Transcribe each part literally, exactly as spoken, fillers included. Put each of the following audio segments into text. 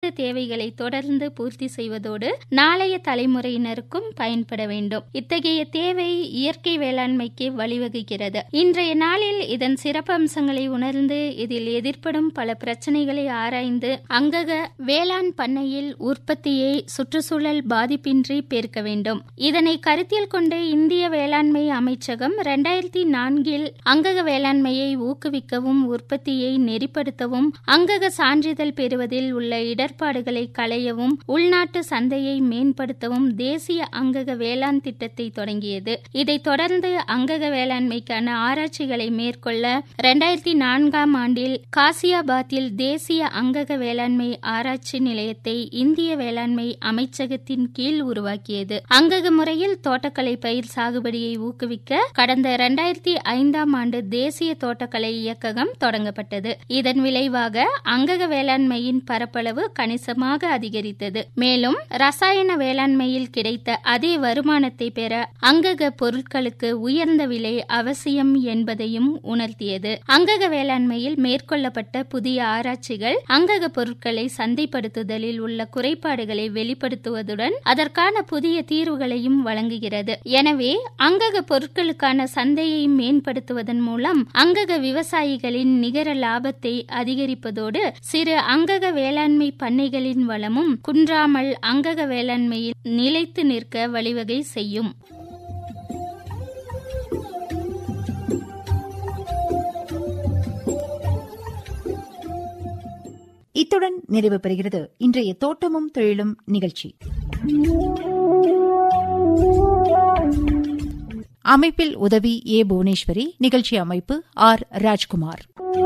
அங்கக தேவைகளை தொடர்ந்து பூர்த்தி செய்வதோடு நாளைய தலைமுறையினருக்கும் பயன்பட வேண்டும். இத்தகைய தேவை இயற்கை வேளாண்மைக்கு வழிவகுக்கிறது. இன்றைய நாளில் இதன் சிறப்பம்சங்களை உணர்ந்து இதில் எதிர்ப்படும் பல பிரச்சனைகளை ஆராய்ந்து அங்கக வேளாண் பண்ணையில் உற்பத்தியை சுற்றுச்சூழல் பாதிப்பின்றி பெருக்க வேண்டும். இதனை கருத்தில் கொண்டு இந்திய வேளாண்மை அமைச்சகம் இரண்டாயிரத்தி நான்கில் அங்கக வேளாண்மையை ஊக்குவிக்கவும் உற்பத்தியை நெறிப்படுத்தவும் அங்கக சான்றிதழ் பெறுவதில் உள்ள இடர்பாடுகளை களையவும் உள்நாட்டு சந்தையை மேம்படுத்தவும் தேசிய அங்கக வேளாண் திட்டத்தை தொடங்கியது. இதைத் தொடர்ந்து அங்கக வேளாண்மைக்கான ஆராய்ச்சிகளை மேற்கொள்ள இரண்டாயிரத்தி நான்காம் ஆண்டில் காசியாபாத்தில் தேசிய அங்கக வேளாண்மை ஆராய்ச்சி நிலையத்தை இந்திய வேளாண்மை அமைச்சகத்தின் கீழ் உருவாக்கியது. அங்கக முறையில் தோட்டக்கலை பயிர் சாகுபடியை ஊக்குவிக்க கடந்த இரண்டாயிரத்தி ஐந்தாம் ஆண்டு தேசிய தோட்டக்கலை இயக்ககம் தொடங்கப்பட்டது. இதன் விளைவாக அங்கக வேளாண்மையின் பரப்பளவு கணிசமாக அதிகரித்தது. மேலும் ரசாயன வேளாண்மையில் கிடைத்த அதே வருமானத்தை பெற அங்கக பொருட்களுக்கு உயர்ந்த விலை அவசியம் என்பதையும் உணர்த்தியது. அங்கக வேளாண்மையில் மேற்கொள்ளப்பட்ட புதிய ஆராய்ச்சிகள் அங்கக பொருட்களை சந்தைப்படுத்துதலில் உள்ள குறைபாடுகளை வெளிப்படுத்துவதுடன் அதற்கான புதிய தீர்வுகளையும் வழங்குகிறது. எனவே அங்கக பொருட்களுக்கான சந்தையை மேம்படுத்துவதன் மூலம் அங்கக விவசாயிகளின் நிகர லாபத்தை அதிகரிப்பதோடு சிறு அங்கக வேளாண்மை பண்ணைகளின் வளமும் குன்றாமல் அங்கக வேளாண்மையில் நிலைத்து நிற்க வழிவகை செய்யும். இத்துடன் நிறைவு பெறுகிறது இன்றைய தோட்டமும் தொழிலும் நிகழ்ச்சி. அமைப்பில் உதவி ஏ புவனேஸ்வரி, நிகழ்ச்சி அமைப்பு ஆர் ராஜ்குமார்.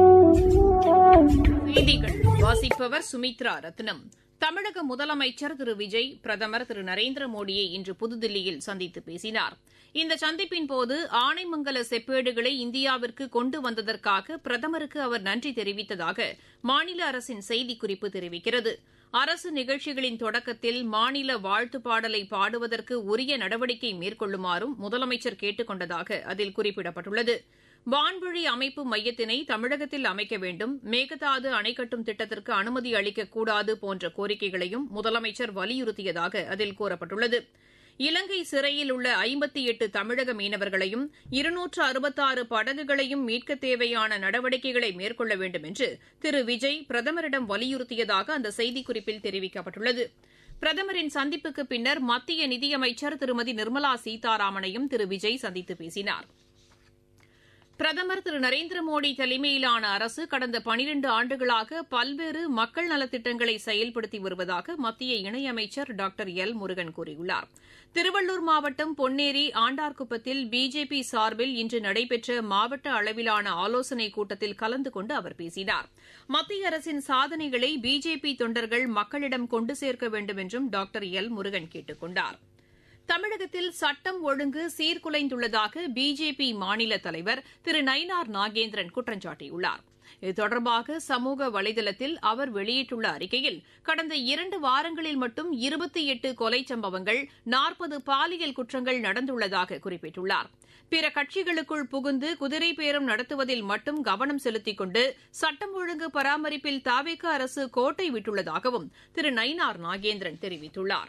செய்திகள் வாசிப்பவர் சுமித்ரா ரத்னம். தமிழக முதலமைச்சர் திரு விஜய் பிரதமர் திரு நரேந்திர மோடியை இன்று புதுதில்லியில் சந்தித்து பேசினார். இந்த சந்திப்பின் போது ஆனைமங்கல செப்பேடுகளை இந்தியாவிற்கு கொண்டு வந்ததற்காக பிரதமருக்கு அவர் நன்றி தெரிவித்ததாக மாநில அரசின் செய்திக்குறிப்பு தெரிவிக்கிறது. அரசு நிகழ்ச்சிகளின் தொடக்கத்தில் மாநில வாழ்த்துப் பாடலை பாடுவதற்கு உரிய நடவடிக்கை மேற்கொள்ளுமாறும் முதலமைச்சர் கேட்டுக் கொண்டதாக அதில் குறிப்பிடப்பட்டுள்ளது. வான்வழி அமைப்பு மையத்தினை தமிழகத்தில் அமைக்க வேண்டும், மேகதாது அணை கட்டும் திட்டத்திற்கு அனுமதி அளிக்கக்கூடாது போன்ற கோரிக்கைகளையும் முதலமைச்சர் வலியுறுத்தியதாக அதில் கூறப்பட்டுள்ளது. இலங்கை சிறையில் உள்ள ஐம்பத்தி எட்டு தமிழக மீனவர்களையும் இருநூற்று அறுபத்தாறு படகுகளையும் மீட்க தேவையான நடவடிக்கைகளை மேற்கொள்ள வேண்டும் என்று திரு விஜய் பிரதமரிடம் வலியுறுத்தியதாக அந்த செய்திக்குறிப்பில் தெரிவிக்கப்பட்டுள்ளது. பிரதமரின் சந்திப்புக்கு பின்னர் மத்திய நிதியமைச்சர் திருமதி நிர்மலா சீதாராமனையும் திரு விஜய் சந்தித்து பேசினார். பிரதமர் திரு நரேந்திர மோடி தலைமையிலான அரசு கடந்த பனிரண்டு ஆண்டுகளாக பல்வேறு மக்கள் நலத்திட்டங்களை செயல்படுத்தி வருவதாக மத்திய இணையமைச்சர் டாக்டர் எல் முருகன் கூறியுள்ளார். திருவள்ளூர் மாவட்டம் பொன்னேரி ஆண்டார்குப்பத்தில் பிஜேபி சார்பில் இன்று நடைபெற்ற மாவட்ட அளவிலான ஆலோசனைக் கூட்டத்தில் கலந்து கொண்டு அவர் பேசினார். மத்திய அரசின் சாதனைகளை பிஜேபி தொண்டர்கள் மக்களிடம் கொண்டு சேர்க்க வேண்டும் என்றும் டாக்டர் எல் முருகன் கேட்டுக் கொண்டார். தமிழகத்தில் சட்டம் ஒழுங்கு சீர்குலைந்துள்ளதாக பிஜேபி மாநில தலைவர் திரு நயினார் நாகேந்திரன் குற்றம் சாட்டியுள்ளார். இது தொடர்பாக சமூக வலைதளத்தில் அவர் வெளியிட்டுள்ள அறிக்கையில் கடந்த இரண்டு வாரங்களில் மட்டும் இருபத்தி எட்டு கொலை சம்பவங்கள், நாற்பது பாலியல் குற்றங்கள் நடந்துள்ளதாக குறிப்பிட்டுள்ளார். பிற கட்சிகளுக்குள் புகுந்து குதிரை பேரம் நடத்துவதில் மட்டும் கவனம் செலுத்திக் கொண்டு சட்டம் ஒழுங்கு பராமரிப்பில் தவிக அரசு கோட்டை விட்டுள்ளதாகவும் திரு நயினார் நாகேந்திரன் தெரிவித்துள்ளார்.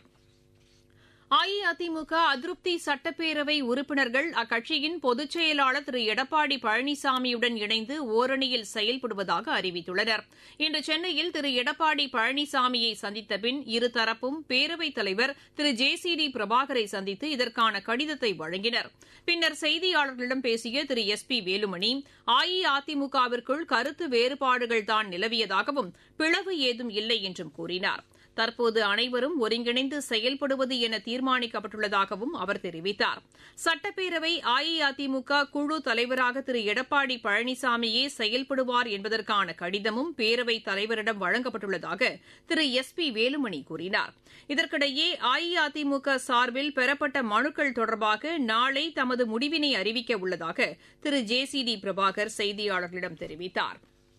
அஇஅதிமுக அதிருப்தி சட்டப்பேரவை உறுப்பினர்கள் அக்கட்சியின் பொதுச் செயலாளர் திரு எடப்பாடி பழனிசாமியுடன் இணைந்து ஓரணியில் செயல்படுவதாக அறிவித்துள்ளனர். இன்று சென்னையில் திரு எடப்பாடி பழனிசாமியை சந்தித்த பின் இருதரப்பும் பேரவைத் தலைவர் திரு ஜே சி டி பிரபாகரை சந்தித்து இதற்கான கடிதத்தை வழங்கினர். பின்னர் செய்தியாளர்களிடம் பேசிய திரு எஸ் பி வேலுமணி, அஇஅதிமுகவிற்குள் கருத்து வேறுபாடுகள்தான் நிலவியதாகவும் பிளவு ஏதும் இல்லை என்றும் கூறினார். தற்போது அனைவரும் ஒருங்கிணைந்து செயல்படுவது என தீர்மானிக்கப்பட்டுள்ளதாகவும் அவர் தெரிவித்தார். சட்டப்பேரவை அஇஅதிமுக குழு தலைவராக திரு எடப்பாடி பழனிசாமியே செயல்படுவார் என்பதற்கான கடிதமும் பேரவைத் தலைவரிடம் வழங்கப்பட்டுள்ளதாக திரு எஸ் பி வேலுமணி கூறினார். இதற்கிடையே அஇஅதிமுக சார்பில் பெறப்பட்ட மனுக்கள் தொடர்பாக நாளை தமது முடிவினை அறிவிக்க உள்ளதாக திரு ஜே சி டி பிரபாகர் செய்தியாளர்களிடம் தெரிவித்தார்.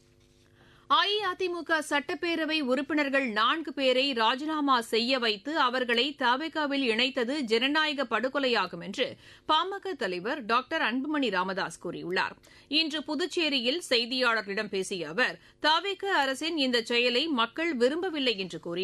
அஇஅதிமுக சட்டப்பேரவை உறுப்பினர்கள் நான்கு பேரை ராஜினாமா செய்ய வைத்து அவர்களை தவிகவில் இணைத்தது ஜனநாயக படுகொலையாகும் என்று பாமக தலைவர் டாக்டர் அன்புமணி ராமதாஸ் கூறியுள்ளார். இன்று புதுச்சேரியில் செய்தியாளர்களிடம் பேசிய அவர் தவிக அரசின் இந்த செயலை மக்கள் விரும்பவில்லை என்று கூறினார்.